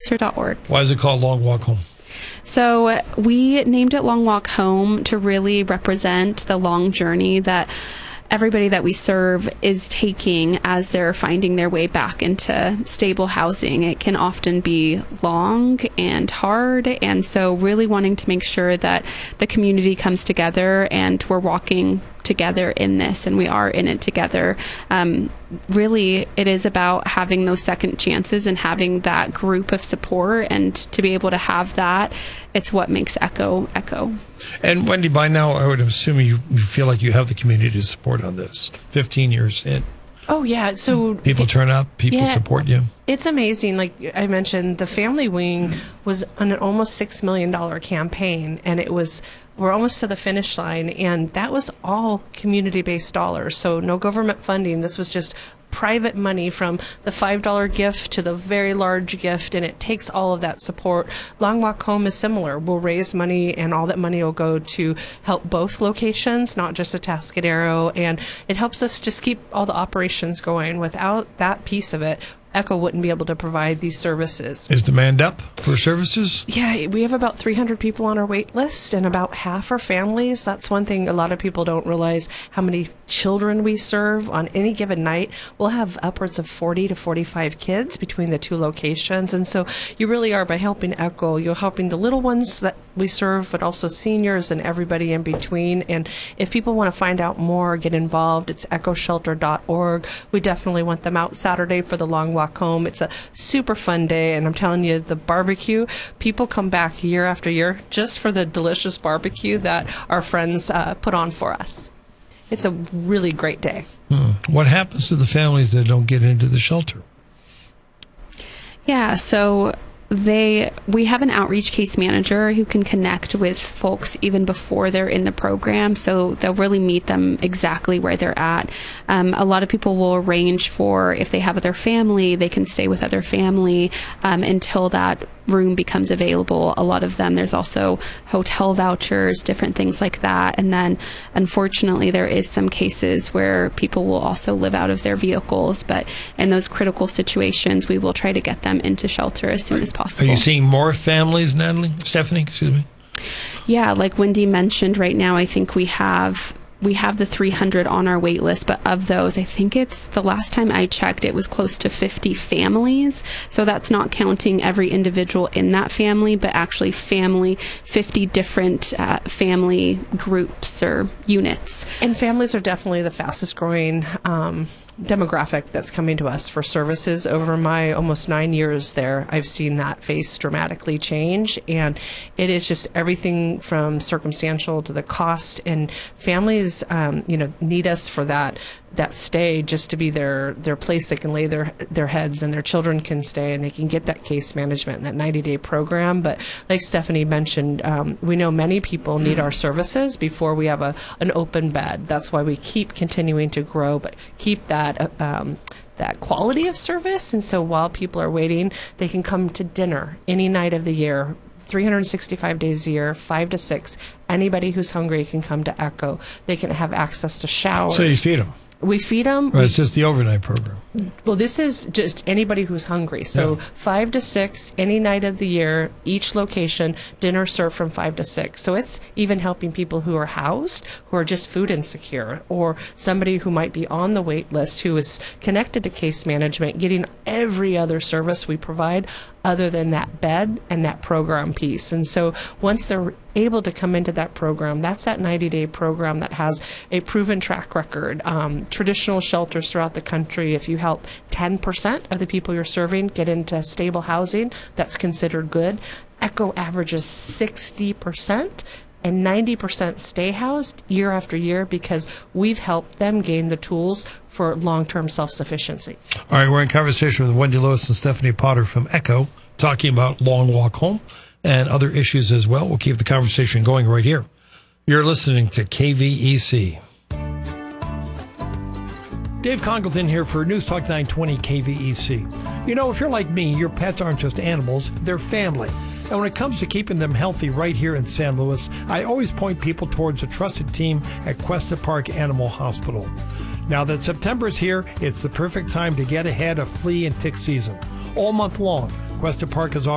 shelter.org. Why is it called Long Walk Home? So we named it Long Walk Home to really represent the long journey that everybody that we serve is taking as they're finding their way back into stable housing. It can often be long and hard, and so really wanting to make sure that the community comes together and we're walking together in this, and we are in it together. Really, it is about having those second chances and having that group of support, and to be able to have that, it's what makes Echo. And Wendy, by now, I would assume you feel like you have the community support on this. 15 years in. Oh, yeah. So people turn up, people support you. It's amazing. Like I mentioned, the Family Wing was an almost $6 million campaign, and we're almost to the finish line, and that was all community-based dollars. So no government funding. This was just private money, from the $5 gift to the very large gift, and it takes all of that support. Long Walk Home is similar. We'll raise money, and all that money will go to help both locations, not just Atascadero, and it helps us just keep all the operations going. Without that piece of it, Echo wouldn't be able to provide these services. Is demand up for services? Yeah, we have about 300 people on our wait list, and about half are families. That's one thing a lot of people don't realize, how many children we serve on any given night. We'll have upwards of 40 to 45 kids between the two locations. And so you really are, by helping Echo, you're helping the little ones that we serve, but also seniors and everybody in between. And if people want to find out more, get involved, it's echoshelter.org. We definitely want them out Saturday for the Long Walk Home. It's a super fun day, and I'm telling you, the barbecue, people come back year after year just for the delicious barbecue that our friends put on for us. It's a really great day. What happens to the families that don't get into the shelter? Yeah, so we have an outreach case manager who can connect with folks even before they're in the program, so they'll really meet them exactly where they're at. A lot of people will arrange for, if they have other family, they can stay with other family until that room becomes available. A lot of them, there's also hotel vouchers, different things like that. And then unfortunately there is some cases where people will also live out of their vehicles, but in those critical situations we will try to get them into shelter as soon as possible. Are you seeing more families, Stephanie, excuse me? Yeah, like Wendy mentioned, right now I think we have the 300 on our wait list, but of those, I think it's, the last time I checked, it was close to 50 families. So that's not counting every individual in that family, but actually 50 different family groups or units. And families are definitely the fastest growing demographic that's coming to us for services. Over my almost 9 years there, I've seen that face dramatically change, and it is just everything from circumstantial to the cost, and families need us for that stay, just to be their place they can lay their heads, and their children can stay, and they can get that case management and that 90-day program. But like Stephanie mentioned, we know many people need our services before we have an open bed. That's why we keep continuing to grow, but keep that quality of service. And so while people are waiting, they can come to dinner any night of the year, 365 days a year, 5 to 6. Anybody who's hungry can come to Echo. They can have access to showers. So you feed them? We feed them. Or it's just the overnight program? Well, this is just anybody who's hungry. So 5 to 6, any night of the year, each location, dinner served from 5 to 6. So it's even helping people who are housed, who are just food insecure, or somebody who might be on the wait list who is connected to case management, getting every other service we provide other than that bed and that program piece. And so once they're able to come into that program, that's that 90-day program that has a proven track record. Traditional shelters throughout the country, if you help 10% of the people you're serving get into stable housing, that's considered good. Echo averages 60%. And 90% stay housed year after year because we've helped them gain the tools for long-term self-sufficiency. All right, we're in conversation with Wendy Lewis and Stephanie Potter from Echo, talking about Long Walk Home and other issues as well. We'll keep the conversation going right here. You're listening to KVEC. Dave Congleton here for News Talk 920 KVEC. You know, if you're like me, your pets aren't just animals, they're family. And when it comes to keeping them healthy right here in San Luis, I always point people towards a trusted team at Cuesta Park Animal Hospital. Now that September is here, it's the perfect time to get ahead of flea and tick season. All month long, Cuesta Park is offering